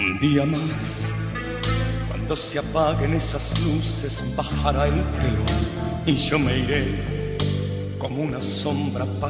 Un día más, cuando se apaguen esas luces, bajará el telón y yo me iré como una sombra pasajera.